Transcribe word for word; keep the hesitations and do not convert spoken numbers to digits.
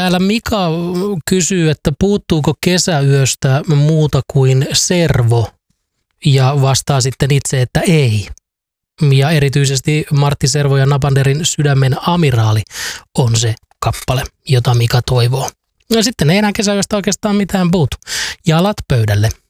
Täällä Mika kysyy, että puuttuuko kesäyöstä muuta kuin servo, ja vastaa sitten itse, että ei. Ja erityisesti Martti Servo ja Napanderin Sydämen amiraali on se kappale, jota Mika toivoo. Ja sitten ei enää kesäyöstä oikeastaan mitään puutu. Jalat pöydälle.